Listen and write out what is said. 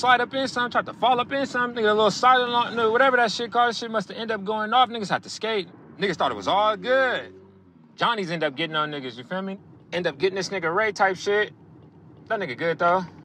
slide up in something, tried to fall up in something, nigga, a little silent, whatever that shit called, shit must have ended up going off. Niggas had to skate. Niggas thought it was all good. Johnny's end up getting on niggas, you feel me? End up getting this nigga Ray type shit. That nigga good, though.